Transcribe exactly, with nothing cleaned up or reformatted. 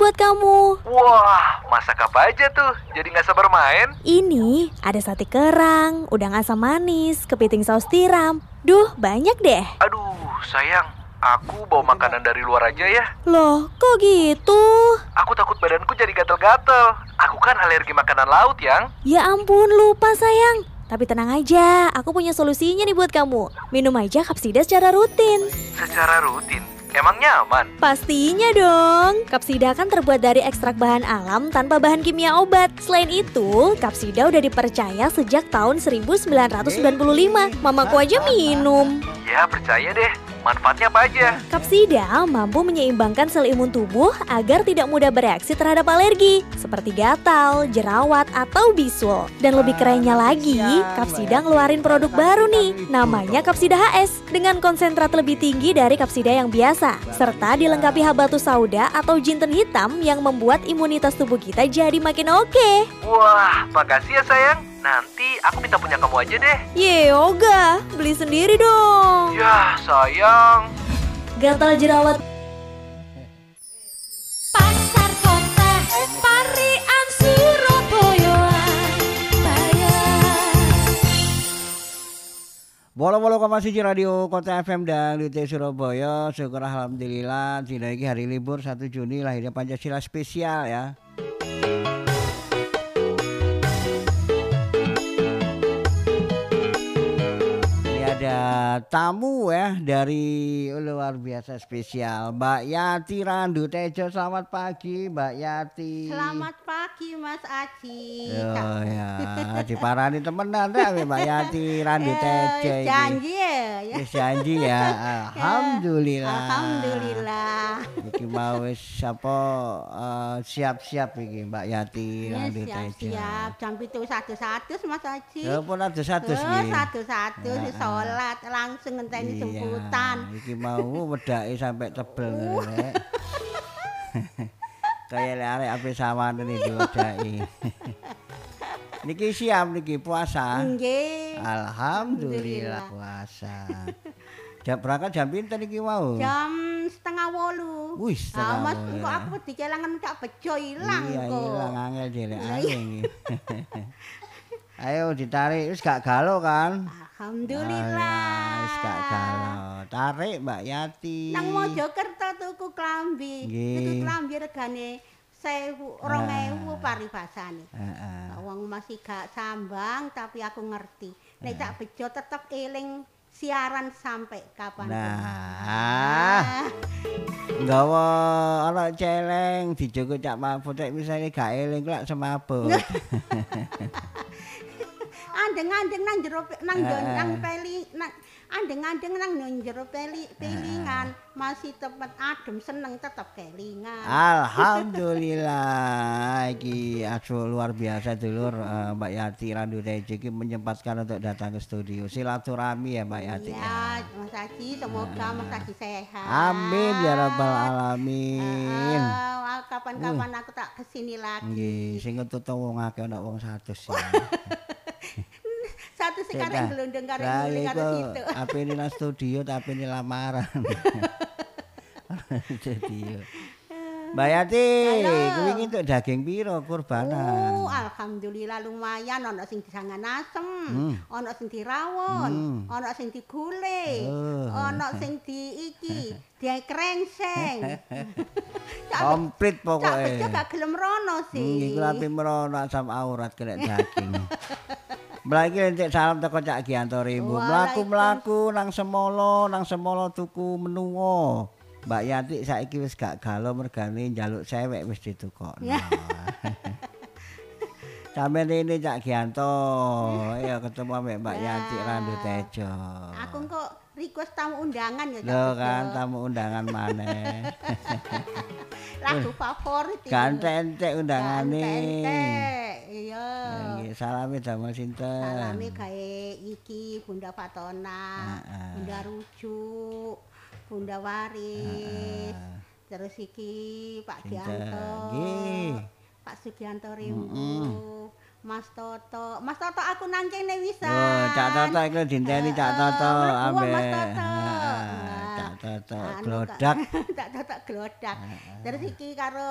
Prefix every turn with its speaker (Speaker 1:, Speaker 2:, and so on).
Speaker 1: buat kamu.
Speaker 2: Wah, masak apa aja tuh? Jadi gak sabar main.
Speaker 1: Ini ada sate kerang, udang asam manis, kepiting saus tiram. Duh, banyak deh.
Speaker 2: Aduh, sayang. Aku bawa makanan dari luar aja ya.
Speaker 1: Loh, kok gitu?
Speaker 2: Aku takut badanku jadi gatel-gatel. Aku kan alergi makanan laut, Yang.
Speaker 1: Ya ampun, lupa sayang. Tapi tenang aja, aku punya solusinya nih buat kamu. Minum aja Kapsida secara rutin.
Speaker 2: Secara rutin? Emangnya aman?
Speaker 1: Pastinya dong. Kapsida kan terbuat dari ekstrak bahan alam tanpa bahan kimia obat. Selain itu, Kapsida udah dipercaya sejak tahun seribu sembilan ratus sembilan puluh lima. Mamaku aja minum.
Speaker 2: Ya, percaya deh. Manfaatnya apa aja?
Speaker 1: Kapsida mampu menyeimbangkan sel imun tubuh agar tidak mudah bereaksi terhadap alergi, seperti gatal, jerawat, atau bisul. Dan lebih kerennya lagi, Kapsida ngeluarin produk baru nih, namanya Kapsida H S, dengan konsentrat lebih tinggi dari Kapsida yang biasa, serta dilengkapi habatus sauda atau jinten hitam yang membuat imunitas tubuh kita jadi makin oke.
Speaker 2: Wah, makasih ya sayang. Nanti aku minta punya kamu aja deh.
Speaker 1: Ye, Yoga, beli sendiri dong.
Speaker 2: Ya, sayang.
Speaker 1: Gatal jerawat.
Speaker 3: Pasar kota, Parian Surabaya.
Speaker 4: Bolo-bolo komasi radio Kota F M dan U T Surabaya. Syukur alhamdulillah dina iki hari libur satu Juni lahirnya Pancasila spesial ya. Ada tamu ya dari luar biasa spesial, Mbak Yati Randu Tejo. Selamat pagi Mbak Yati.
Speaker 5: Selamat pagi Mas Aji.
Speaker 4: Oh ya, diparani temenan deh Mbak Yati Randu Tejo ini.
Speaker 5: Janji ya.
Speaker 4: Wis janji ya. Alhamdulillah.
Speaker 5: Alhamdulillah.
Speaker 4: Iki mau wis apa uh, siap-siap iki Mbak Yati Randu Tejo.
Speaker 5: Siap-siap jam itu satu-satu Mas Aji.
Speaker 4: Ya pun satu-satu nggih.
Speaker 5: Satu-satu sholat langsung ngenteni jemputan.
Speaker 4: Iki mau wedake sampai tebel ngene. Kayak arek ape sawane iki wedake. Niki siap niki puasa.
Speaker 5: Nggih.
Speaker 4: Alhamdulillah puasa. Jam berangkat jam pinten iki mau?
Speaker 5: Jam setengah wolu.
Speaker 4: Wih, setengah
Speaker 5: Mas,
Speaker 4: wolu.
Speaker 5: kok aku dikelangan tak bejo ilang
Speaker 4: iya,
Speaker 5: kok.
Speaker 4: Iya, ilang angel dhelekane iki. Ayo ditarik, wis gak galau kan?
Speaker 5: Alhamdulillah.
Speaker 4: Wis gak galau. Tarik Mbak Yati.
Speaker 5: Nang Mojokerto tuku klambi. Tuku klambi regane sewu, rong ewu paribasane.
Speaker 4: Heeh.
Speaker 5: Wong masih gak sambang tapi aku ngerti. Nek tak bejo tetep eling siaran sampai kapan.
Speaker 4: Nah. Nggawa ana celeng dijogo Cak Mahfud nek misale gak eling lak semabut.
Speaker 5: Andeng-andeng nang jero nang nang peli nang andeng-andeng nang jero peli pelingan masih tempat adem seneng tetep kelingan.
Speaker 4: Alhamdulillah iki aduh luar biasa dulur uh, Mbak Yati Randu Tejo iki menyempatkan untuk datang ke studio silaturahmi ya Mbak Yati.
Speaker 5: Ya, Mas Haji semoga Mas Haji sehat.
Speaker 4: Amin ya rabbal alamin.
Speaker 5: Uh, kapan-kapan uh. aku tak kesini lagi.
Speaker 4: Nggih, sing ketutung wong akeh ana wong seratus ya.
Speaker 5: Satu sekarang gelundung karo nguling karo situ.
Speaker 4: Apa ini nang studio tapi ini lamaran. Studio. Mbak Yati, kuwi entuk daging piro kurbanan?
Speaker 5: Oh, alhamdulillah lumayan ana sing disangan asem, hmm. ana sing dirawon, hmm. ana sing digule, oh. ana sing di iki, dia krengseng.
Speaker 4: Komplit pokoke.
Speaker 5: Cak gak gelem rono sih.
Speaker 4: Iku ape merono asam aurat kena daging. Mlaki entek salam teko Cak Gianto Rimbu. Mlaku-mlaku nang Semolo, nang Semolo tuku menungo. Mbak Yati saiki wis gak galau mergane njaluk cewek wis ditukokno. Sampe rene Cak Gianto, ya ketemu ambek Mbak Yati Randu Tejo.
Speaker 5: Aku kok request tamu undangan ya.
Speaker 4: Lho kan tamu undangan maneh.
Speaker 5: Lagu favorit iki.
Speaker 4: Gantek-entek undangane.
Speaker 5: Gantek, iya.
Speaker 4: Nggih, salame damel sinten?
Speaker 5: Salame gawe iki Bunda Fatona, Bunda Rujuk. Bunda Waris, uh, terus iki Pak Gianto, Pak Sugianto Rimbu, mm-hmm. Mas Toto, Mas Toto aku nang kene wisan.
Speaker 4: Oh, Cak Toto iku dinteni Cak Toto ambek.
Speaker 5: Mas Toto.
Speaker 4: Cak Toto glodak.
Speaker 5: Cak Toto glodak. Terus iki karo